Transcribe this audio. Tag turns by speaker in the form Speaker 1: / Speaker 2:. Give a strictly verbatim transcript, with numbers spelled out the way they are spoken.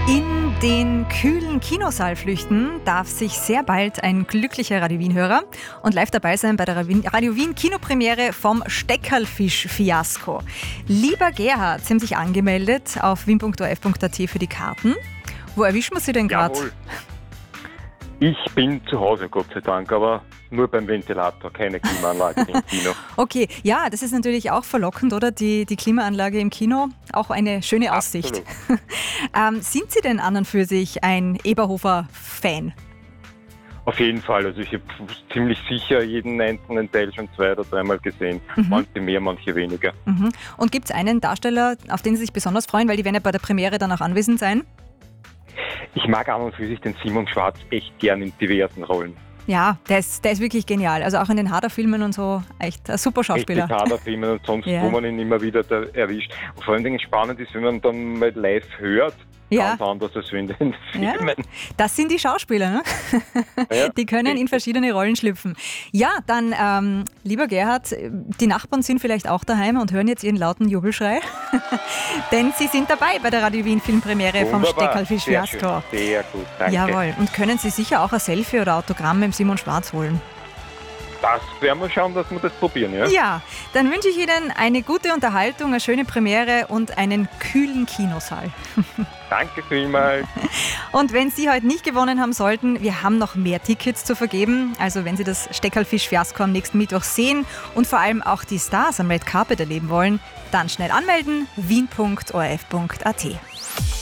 Speaker 1: In den kühlen Kinosaal flüchten darf sich sehr bald ein glücklicher Radio Wien-Hörer und live dabei sein bei der Radio Wien Kinopremiere vom Steckerlfisch-Fiasko. Lieber Gerhard, Sie haben sich angemeldet auf wien punkt o r f punkt a t für die Karten. Wo erwischen wir Sie denn gerade?
Speaker 2: Ich bin zu Hause, Gott sei Dank, aber nur beim Ventilator, keine Klimaanlage im Kino.
Speaker 1: Okay, ja, das ist natürlich auch verlockend, oder? Die, die Klimaanlage im Kino, auch eine schöne Aussicht. ähm, sind Sie denn an und für sich ein Eberhofer-Fan?
Speaker 2: Auf jeden Fall, also ich habe ziemlich sicher jeden einzelnen Teil schon zwei oder dreimal gesehen. Mhm. Manche mehr, manche weniger.
Speaker 1: Mhm. Und gibt es einen Darsteller, auf den Sie sich besonders freuen, weil die werden ja bei der Premiere dann auch anwesend sein?
Speaker 2: Ich mag an und für sich den Simon Schwarz echt gern in diversen Rollen.
Speaker 1: Ja, der ist, der ist wirklich genial. Also auch in den Hader-Filmen und so, echt ein super Schauspieler.
Speaker 2: Echt in Hader-Filmen und sonst, yeah. wo man ihn immer wieder da erwischt. Und vor allen Dingen spannend ist, wenn man dann mal live hört,
Speaker 1: ja.
Speaker 2: ganz anders als in den Filmen.
Speaker 1: Ja. Das sind die Schauspieler, ne? Ja. Die können in verschiedene Rollen schlüpfen. Ja, dann, ähm, lieber Gerhard, die Nachbarn sind vielleicht auch daheim und hören jetzt Ihren lauten Jubelschrei. Denn Sie sind dabei bei der Radio Wien Filmpremiere vom Steckerlfisch-Fiasko.
Speaker 2: Sehr, sehr gut, danke.
Speaker 1: Jawohl. Und können Sie sicher auch ein Selfie oder Autogramm mit Simon Schwarz holen?
Speaker 2: Das werden wir schauen, dass wir das probieren, ja?
Speaker 1: Ja, dann wünsche ich Ihnen eine gute Unterhaltung, eine schöne Premiere und einen kühlen Kinosaal.
Speaker 2: Danke vielmals.
Speaker 1: Und wenn Sie heute nicht gewonnen haben sollten, wir haben noch mehr Tickets zu vergeben. Also wenn Sie das Steckerlfisch-Fiasko am nächsten Mittwoch sehen und vor allem auch die Stars am Red Carpet erleben wollen, dann schnell anmelden, wien punkt o r f punkt a t.